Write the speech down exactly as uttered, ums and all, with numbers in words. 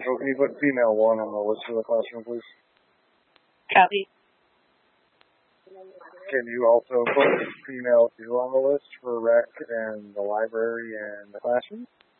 So can you put female one on the list for the classroom, please? Copy. Can you also put female two on the list for rec and the library and the classroom?